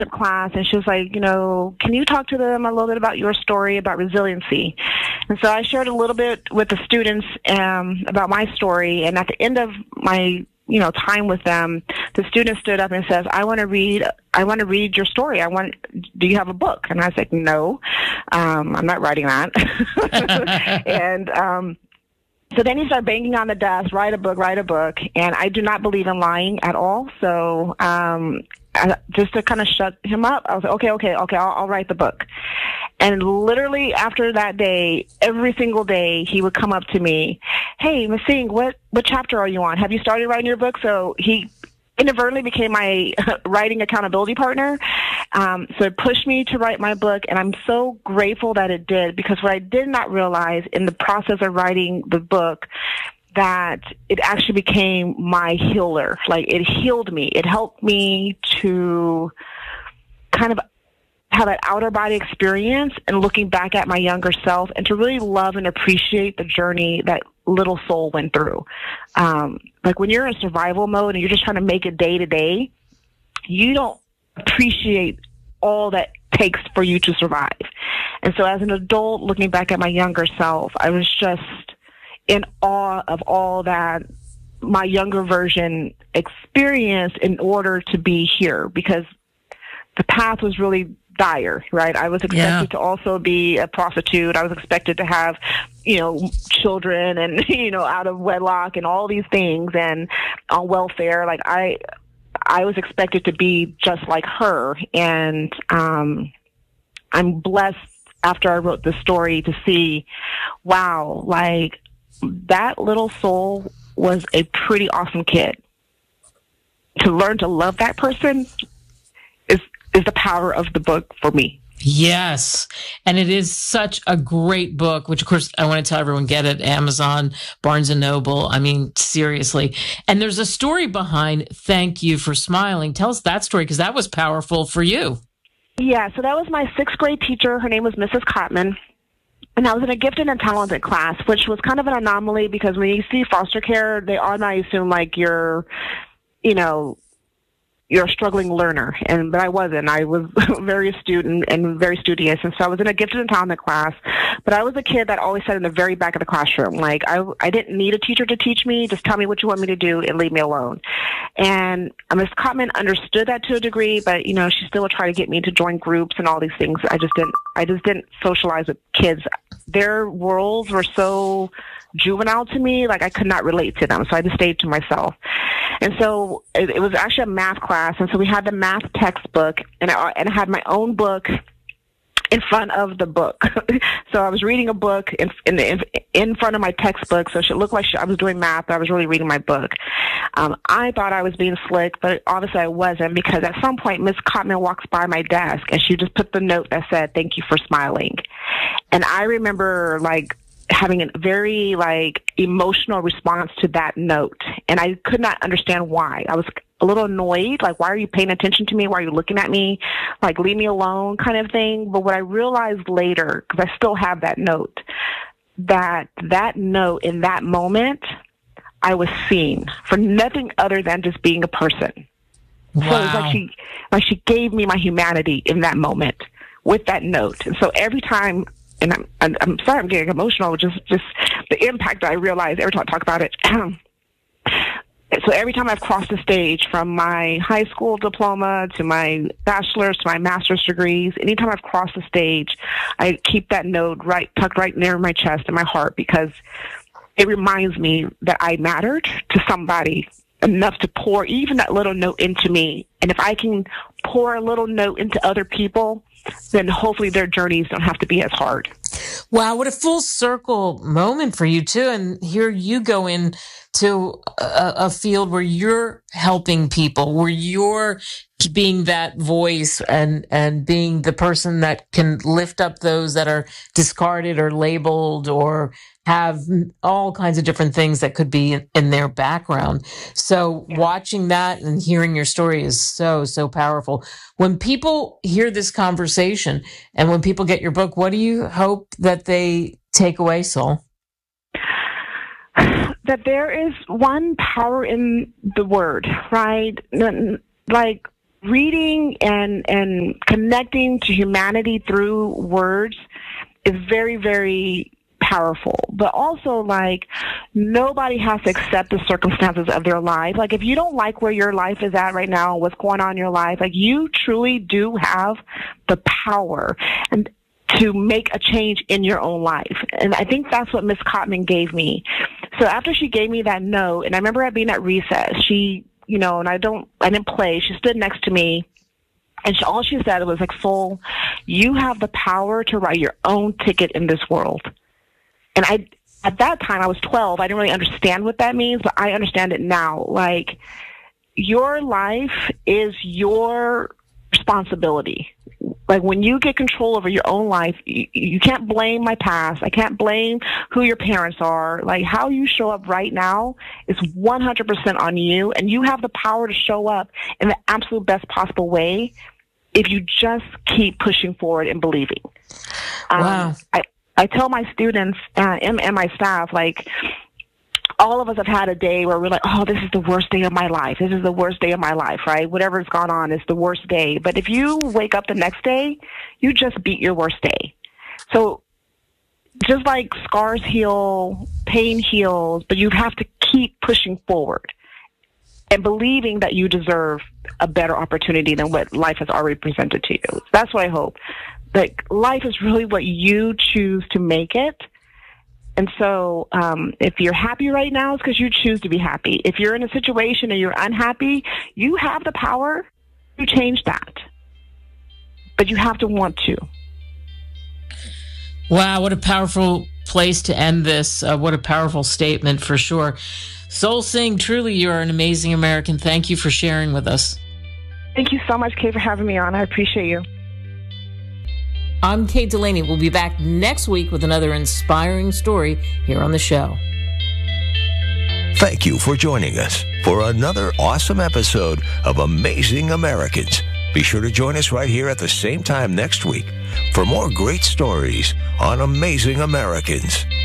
class, and she was like, can you talk to them a little bit about your story about resiliency? And so I shared a little bit with the students about my story, and at the end of my time with them, the student stood up and says, I want to read your story. Do you have a book? And I was like, no, I'm not writing that. And so then he started banging on the desk, write a book. And I do not believe in lying at all. So just to kind of shut him up, I was like, okay, I'll write the book. And literally after that day, every single day, he would come up to me, hey, Ms. Singh, what chapter are you on? Have you started writing your book? So he inadvertently became my writing accountability partner. So it pushed me to write my book, and I'm so grateful that it did, because what I did not realize in the process of writing the book, that it actually became my healer. Like, it healed me. It helped me to kind of have that outer body experience and looking back at my younger self, and to really love and appreciate the journey that little soul went through. Like, when you're in survival mode and you're just trying to make it day to day, you don't appreciate all that takes for you to survive. And so as an adult, looking back at my younger self, I was just in awe of all that my younger version experienced in order to be here, because the path was really dire, right? I was expected to also be a prostitute. I was expected to have, children and, out of wedlock and all these things, and on welfare. Like, I was expected to be just like her. And I'm blessed after I wrote the story to see, wow, like, that little soul was a pretty awesome kid. To learn to love that person is the power of the book for me. Yes. And it is such a great book, which of course I want to tell everyone, get it, Amazon, Barnes and Noble. I mean, seriously. And there's a story behind Thank You for Smiling. Tell us that story, because that was powerful for you. Yeah. So that was my sixth grade teacher. Her name was Mrs. Cotman. And I was in a gifted and talented class, which was kind of an anomaly, because when you see foster care, they automatically assume like you're a struggling learner. But I wasn't. I was very astute and very studious. And so I was in a gifted and talented class. But I was a kid that always sat in the very back of the classroom. Like, I didn't need a teacher to teach me. Just tell me what you want me to do and leave me alone. And Ms. Cotman understood that to a degree, but, she still would try to get me to join groups and all these things. I just didn't socialize with kids. Their worlds were so juvenile to me, like I could not relate to them. So I just stayed to myself. And so it was actually a math class. And so we had the math textbook, and I had my own book in front of the book. So I was reading a book in front of my textbook. So it should look like I was doing math, but I was really reading my book. I thought I was being slick, but obviously I wasn't, because at some point Miss Cotman walks by my desk and she just put the note that said, "Thank you for smiling." And I remember having a very emotional response to that note. And I could not understand why. I was a little annoyed, like, why are you paying attention to me? Why are you looking at me? Like, leave me alone kind of thing. But what I realized later, because I still have that note, that note in that moment, I was seen for nothing other than just being a person. Wow. So it was like she gave me my humanity in that moment with that note. And so every time, and I'm sorry I'm getting emotional, just the impact that I realize every time I talk about it. So every time I've crossed the stage, from my high school diploma to my bachelor's to my master's degrees, anytime I've crossed the stage, I keep that note tucked right near my chest and my heart, because it reminds me that I mattered to somebody enough to pour even that little note into me. And if I can pour a little note into other people, then hopefully their journeys don't have to be as hard. Wow, what a full circle moment for you too. And here you go into a field where you're helping people, where you're being that voice and being the person that can lift up those that are discarded or labeled or have all kinds of different things that could be in their background. So watching that and hearing your story is so, so powerful. When people hear this conversation and when people get your book, what do you hope that they take away, Sol? That there is one power in the word, right? Like, reading and connecting to humanity through words is very, very powerful. But also, like, nobody has to accept the circumstances of their life. Like, if you don't like where your life is at right now, what's going on in your life, like, you truly do have the power and to make a change in your own life. And I think that's what Miss Cotman gave me. So after she gave me that note, and I remember being at recess, she, you know, and I didn't play, she stood next to me, and all she said was like, Soul, you have the power to write your own ticket in this world. And at that time, I was 12. I didn't really understand what that means, but I understand it now. Like, your life is your responsibility. Like, when you get control over your own life, you can't blame my past. I can't blame who your parents are. Like, how you show up right now is 100% on you, and you have the power to show up in the absolute best possible way if you just keep pushing forward and believing. Wow. I tell my students and my staff, like, all of us have had a day where we're like, oh, this is the worst day of my life. This is the worst day of my life, right? Whatever's gone on is the worst day. But if you wake up the next day, you just beat your worst day. So just like scars heal, pain heals, but you have to keep pushing forward and believing that you deserve a better opportunity than what life has already presented to you. That's what I hope. Like, life is really what you choose to make it. And so if you're happy right now, it's because you choose to be happy. If you're in a situation and you're unhappy, you have the power to change that. But you have to want to. Wow, what a powerful place to end this. What a powerful statement, for sure. Soul Singh, truly, you're an amazing American. Thank you for sharing with us. Thank you so much, Kay, for having me on. I appreciate you. I'm Kate Delaney. We'll be back next week with another inspiring story here on the show. Thank you for joining us for another awesome episode of Amazing Americans. Be sure to join us right here at the same time next week for more great stories on Amazing Americans.